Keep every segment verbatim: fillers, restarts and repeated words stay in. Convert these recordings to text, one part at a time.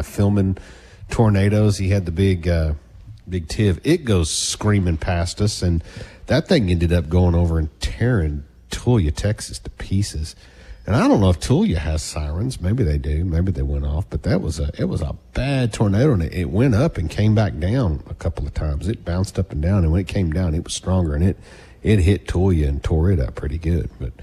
uh, filming tornadoes. He had the big, uh, big Tiv. It goes screaming past us, and that thing ended up going over and tearing Tulia, Texas to pieces. And I don't know if Tulia has sirens. Maybe they do. Maybe they went off. But that was a it was a bad tornado, and it, it went up and came back down a couple of times. It bounced up and down, and when it came down, it was stronger, and it it hit Tulia and tore it up pretty good. But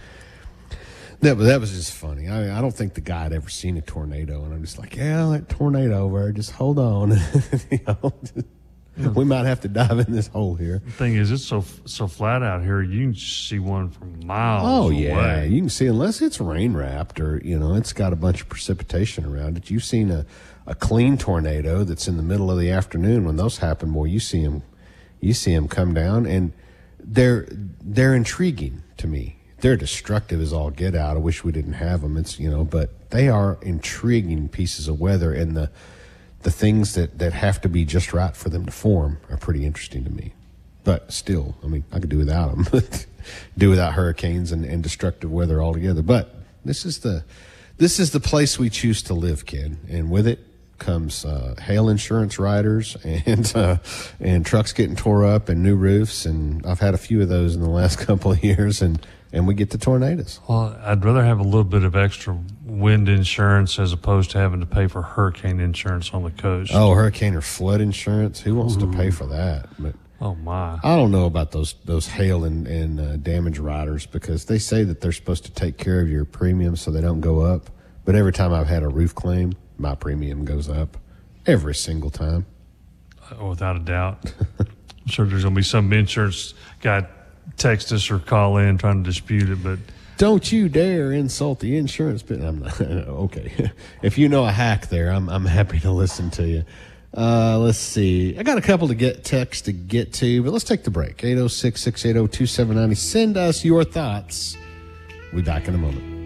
that that was just funny. I I don't think the guy had ever seen a tornado, and I'm just like, yeah, that tornado over there. Just hold on. you know, we might have to dive in this hole here. The thing is, it's so so flat out here, you can see one from miles Oh, away. yeah. You can see, unless it's rain-wrapped or, you know, it's got a bunch of precipitation around it. You've seen a, a clean tornado that's in the middle of the afternoon. When those happen, boy, you see them, you see them come down, and they're they're intriguing to me. They're destructive as all get out. I wish we didn't have them. It's, you know, but they are intriguing pieces of weather, and the the things that, that have to be just right for them to form are pretty interesting to me. But still, I mean, I could do without them. do without hurricanes and, and destructive weather altogether. But this is the this is the place we choose to live, kid. And with it comes uh, hail insurance riders and uh, and trucks getting tore up and new roofs. And I've had a few of those in the last couple of years. And, and we get the tornadoes. Well, I'd rather have a little bit of extra wind insurance as opposed to having to pay for hurricane insurance on the coast. Oh, hurricane or flood insurance? Who wants Ooh. to pay for that? But oh, my. I don't know about those those hail and, and uh, damage riders, because they say that they're supposed to take care of your premiums so they don't go up. But every time I've had a roof claim, my premium goes up every single time. Uh, without a doubt. I'm sure there's going to be some insurance guy text us or call in trying to dispute it, but don't you dare insult the insurance bit. I'm not okay. If you know a hack there, I'm I'm happy to listen to you. Uh, let's see. I got a couple to get text to get to, but let's take the break. eight oh six, six eight oh, two seven nine oh. Send us your thoughts. We'll be back in a moment.